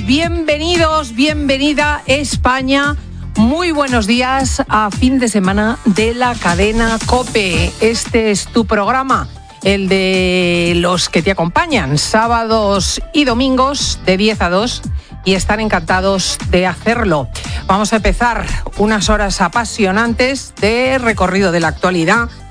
bienvenidos, bienvenida España. Muy buenos días a fin de semana de la cadena COPE. Este es tu programa, el de los que te acompañan sábados y domingos de 10 a 2 y están encantados de hacerlo. Vamos a empezar unas horas apasionantes de recorrido de la actualidad,